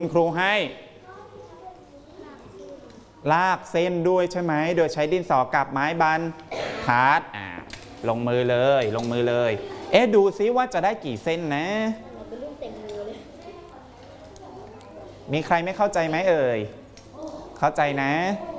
ครูให้ลากเส้นด้วยใช่ไหมโดยใช้ดินสอกับไม้บรรทัดลงมือเลยลงมือเลยดูซิว่าจะได้กี่เส้นนะมีใครไม่เข้าใจไหมเอ่ยเข้าใจนะ